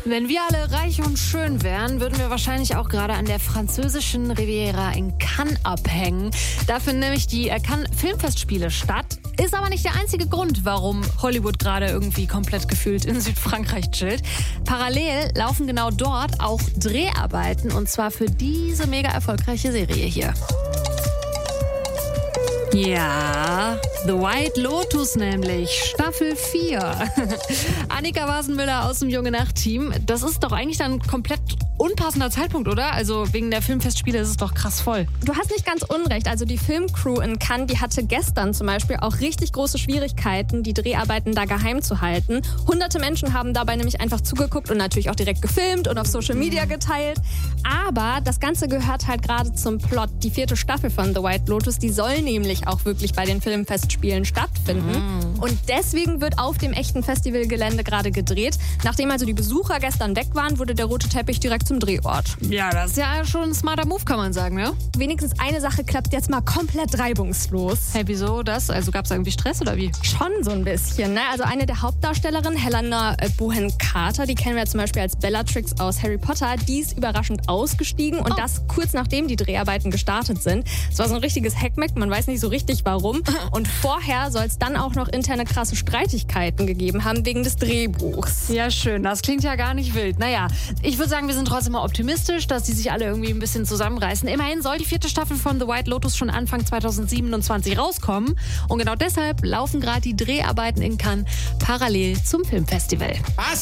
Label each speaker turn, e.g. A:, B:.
A: Wenn wir alle reich und schön wären, würden wir wahrscheinlich auch gerade an der französischen Riviera in Cannes abhängen. Da finden nämlich die Cannes Filmfestspiele statt. Ist aber nicht der einzige Grund, warum Hollywood gerade irgendwie komplett gefühlt in Südfrankreich chillt. Parallel laufen genau dort auch Dreharbeiten, und zwar für diese mega erfolgreiche Serie hier. Ja, The White Lotus nämlich, Staffel 4. Annika Wasenmüller aus dem Junge-Nacht-Team. Das ist doch eigentlich dann komplett unpassender Zeitpunkt, oder? Also wegen der Filmfestspiele ist es doch krass voll.
B: Du hast nicht ganz unrecht. Also die Filmcrew in Cannes, die hatte gestern zum Beispiel auch richtig große Schwierigkeiten, die Dreharbeiten da geheim zu halten. Hunderte Menschen haben dabei nämlich einfach zugeguckt und natürlich auch direkt gefilmt und auf Social Media geteilt. Aber das Ganze gehört halt gerade zum Plot. Die 4. Staffel von The White Lotus, die soll nämlich auch wirklich bei den Filmfestspielen stattfinden. Und deswegen wird auf dem echten Festivalgelände gerade gedreht. Nachdem also die Besucher gestern weg waren, wurde der rote Teppich direkt zum Drehort.
A: Ja, das ist ja schon ein smarter Move, kann man sagen, ne?
B: Wenigstens eine Sache klappt jetzt mal komplett reibungslos.
A: Hey, wieso das? Also gab es irgendwie Stress oder wie?
B: Schon so ein bisschen, ne? Also eine der Hauptdarstellerinnen, Helena Bonham Carter, die kennen wir zum Beispiel als Bellatrix aus Harry Potter, die ist überraschend ausgestiegen und das kurz nachdem die Dreharbeiten gestartet sind. Es war so ein richtiges Heckmeck, man weiß nicht so richtig warum. Und vorher soll es dann auch noch interne krasse Streitigkeiten gegeben haben wegen des Drehbuchs.
A: Ja, schön. Das klingt ja gar nicht wild. Naja, ich würde sagen, wir sind trotzdem mal optimistisch, dass die sich alle irgendwie ein bisschen zusammenreißen. Immerhin soll die 4. Staffel von The White Lotus schon Anfang 2027 rauskommen. Und genau deshalb laufen gerade die Dreharbeiten in Cannes parallel zum Filmfestival.
C: Was?